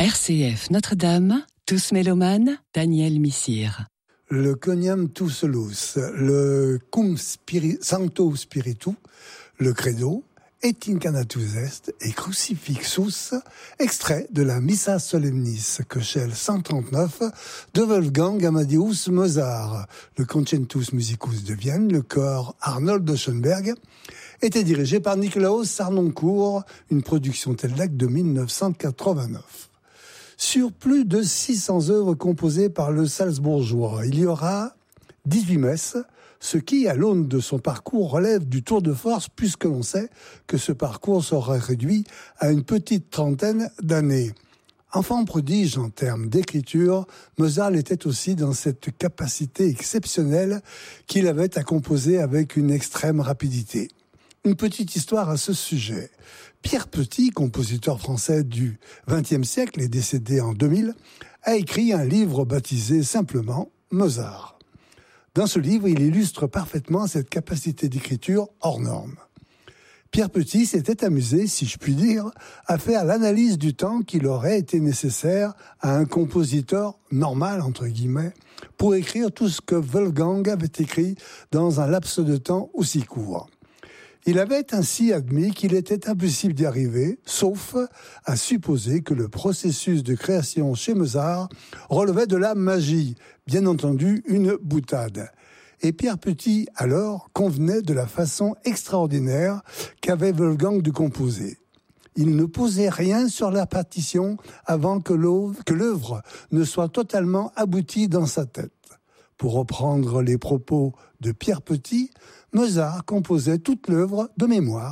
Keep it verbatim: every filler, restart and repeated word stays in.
R C F Notre-Dame, tous mélomanes, Daniel Missire. Le Coniam Tucelus, le Cum spiri, Sancto Spiritu, le Credo, Et Incanatus Est et Crucifixus, extrait de la Missa Solemnis, Köchel cent trente-neuf, de Wolfgang Amadeus Mozart. Le Concertus Musicus de Vienne, le chœur Arnold de Schoenberg, était dirigé par Nikolaus Harnoncourt, une production Teldec de dix-neuf cent quatre-vingt-neuf. Sur plus de six cents œuvres composées par le Salzbourgeois, il y aura dix-huit messes, ce qui, à l'aune de son parcours, relève du tour de force, puisque l'on sait que ce parcours sera réduit à une petite trentaine d'années. Enfant prodige en termes d'écriture, Mozart était aussi dans cette capacité exceptionnelle qu'il avait à composer avec une extrême rapidité. Une petite histoire à ce sujet. Pierre Petit, compositeur français du vingtième siècle et décédé en deux mille, a écrit un livre baptisé simplement Mozart. Dans ce livre, il illustre parfaitement cette capacité d'écriture hors norme. Pierre Petit s'était amusé, si je puis dire, à faire l'analyse du temps qu'il aurait été nécessaire à un compositeur normal, entre guillemets, pour écrire tout ce que Wolfgang avait écrit dans un laps de temps aussi court. Il avait ainsi admis qu'il était impossible d'y arriver, sauf à supposer que le processus de création chez Mozart relevait de la magie, bien entendu une boutade. Et Pierre Petit, alors, convenait de la façon extraordinaire qu'avait Wolfgang de composer. Il ne posait rien sur la partition avant que l'œuvre ne soit totalement aboutie dans sa tête. Pour reprendre les propos de Pierre Petit, Mozart composait toute l'œuvre de mémoire.